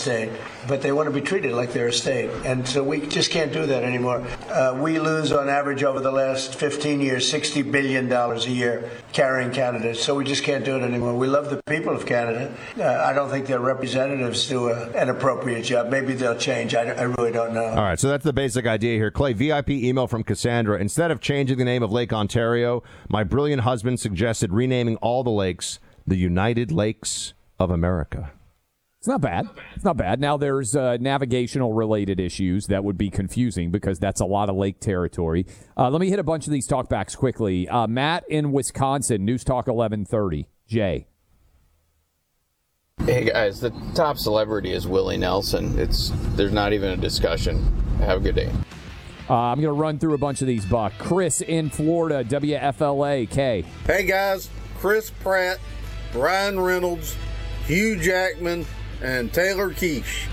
state, but they want to be treated like they're a state. And so we just can't do that anymore. We lose on average over the last 15 years $60 billion a year carrying Canada. So we just can't do it anymore. We love the people of Canada. I don't think their representatives do an appropriate job. Maybe they'll change. I really don't know. All right, so that's the basic idea here. Clay, VIP email from Cassandra. Instead of changing the name of Lake Ontario, my brilliant husband suggested renaming all the lakes the United Lakes of America. It's not bad. It's not bad. Now, there's navigational-related issues that would be confusing because that's a lot of lake territory. Let me hit a bunch of these talkbacks quickly. Matt in Wisconsin, News Talk 1130. Jay. Hey, guys, the top celebrity is Willie Nelson. There's not even a discussion. Have a good day. I'm going to run through a bunch of these, Buck. Chris in Florida, WFLA. K. Hey, guys, Chris Pratt, Ryan Reynolds, Hugh Jackman, and Taylor Kitsch.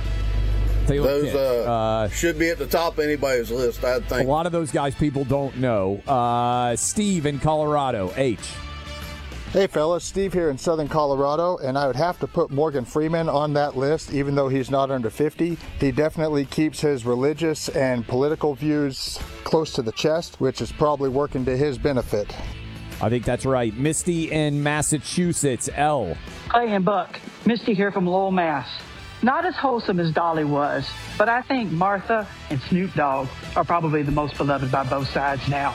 Those should be at the top of anybody's list, I think. A lot of those guys people don't know. Steve in Colorado. H. Hey, fellas. Steve here in Southern Colorado, and I would have to put Morgan Freeman on that list, even though he's not under 50. He definitely keeps his religious and political views close to the chest, which is probably working to his benefit. I think that's right. Misty in Massachusetts. L. Clay and Buck. Misty here from Lowell, Mass. Not as wholesome as Dolly was, but I think Martha and Snoop Dogg are probably the most beloved by both sides now.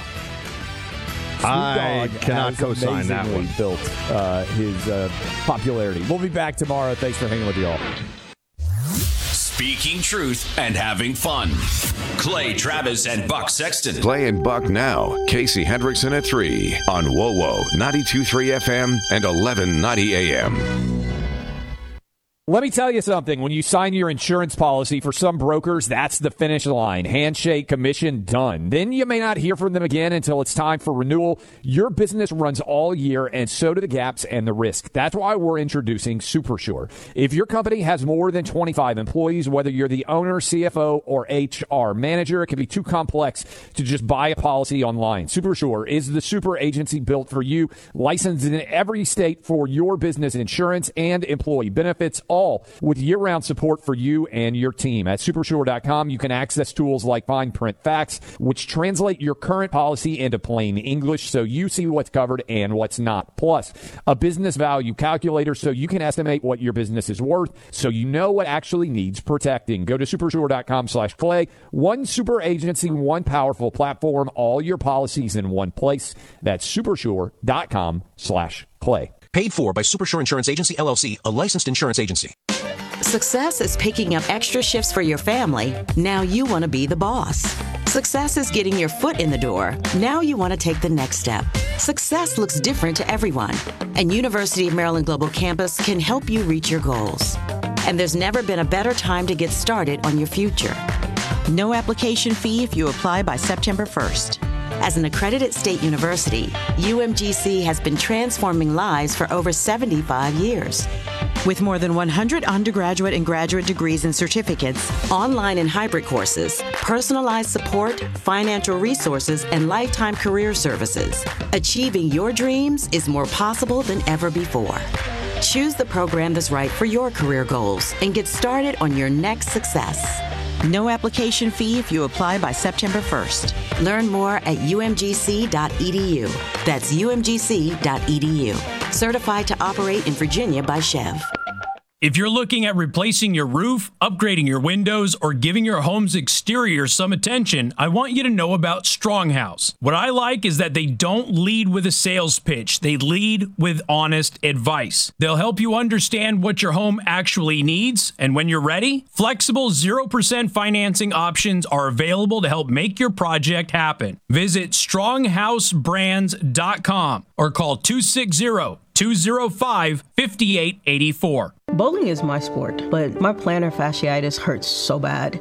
I cannot co-sign that one. Built his popularity. We'll be back tomorrow. Thanks for hanging with you all. Speaking truth and having fun. Clay Travis and Buck Sexton. Clay and Buck now. Casey Hendrickson at 3 on WoWo 92.3 FM and 1190 AM. Let me tell you something. When you sign your insurance policy, for some brokers, that's the finish line. Handshake, commission, done. Then you may not hear from them again until it's time for renewal. Your business runs all year, and so do the gaps and the risk. That's why we're introducing SuperSure. If your company has more than 25 employees, whether you're the owner, CFO, or HR manager, it can be too complex to just buy a policy online. SuperSure is the super agency built for you, licensed in every state for your business insurance and employee benefits, all with year-round support for you and your team. At Supersure.com, you can access tools like Fine Print Facts, which translate your current policy into plain English so you see what's covered and what's not. Plus, a business value calculator so you can estimate what your business is worth so you know what actually needs protecting. Go to Supersure.com/Clay. One super agency, one powerful platform, all your policies in one place. That's Supersure.com/Clay. Paid for by Supersure Insurance Agency, LLC, a licensed insurance agency. Success is picking up extra shifts for your family. Now you want to be the boss. Success is getting your foot in the door. Now you want to take the next step. Success looks different to everyone, and University of Maryland Global Campus can help you reach your goals. And there's never been a better time to get started on your future. No application fee if you apply by September 1st. As an accredited state university, UMGC has been transforming lives for over 75 years. With more than 100 undergraduate and graduate degrees and certificates, online and hybrid courses, personalized support, financial resources, and lifetime career services, achieving your dreams is more possible than ever before. Choose the program that's right for your career goals and get started on your next success. No application fee if you apply by September 1st. Learn more at umgc.edu. That's umgc.edu. Certified to operate in Virginia by Chev. If you're looking at replacing your roof, upgrading your windows, or giving your home's exterior some attention, I want you to know about Stronghouse. What I like is that they don't lead with a sales pitch. They lead with honest advice. They'll help you understand what your home actually needs, and when you're ready, flexible 0% financing options are available to help make your project happen. Visit StronghouseBrands.com or call 260-205-5884. Bowling is my sport, but my plantar fasciitis hurts so bad.